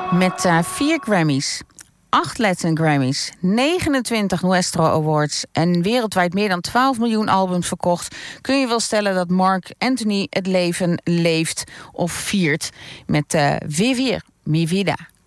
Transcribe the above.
Met 4 Grammys, 8 Latin Grammys, 29 Nuestro Awards en wereldwijd meer dan 12 miljoen albums verkocht, kun je wel stellen dat Marc Anthony het leven leeft of viert met Vivir mi vida.